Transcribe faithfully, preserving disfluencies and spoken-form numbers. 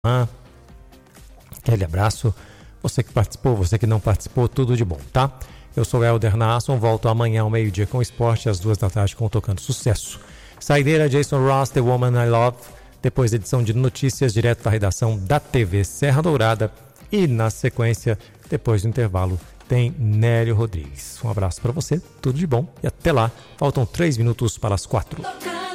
Aquele abraço. Você que participou, você que não participou, tudo de bom, tá? Eu sou Helder Nasson, volto amanhã ao meio-dia com esporte, às duas da tarde com Tocando Sucesso. Saideira, Jason Ross, The Woman I Love. Depois edição de notícias direto da redação da T V Serra Dourada. E na sequência, depois do intervalo, tem Nélio Rodrigues. Um abraço para você, tudo de bom e até lá. Faltam três minutos para as quatro.